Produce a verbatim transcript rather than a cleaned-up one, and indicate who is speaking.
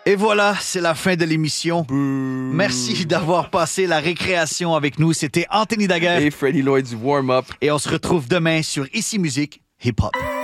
Speaker 1: Et voilà, c'est la fin de l'émission.
Speaker 2: Bouh.
Speaker 1: Merci d'avoir passé la récréation avec nous. C'était Anthony Daguerre.
Speaker 2: Et Freddie Lloyd du warm-up.
Speaker 1: Et on se retrouve demain sur Ici Musique Hip Hop.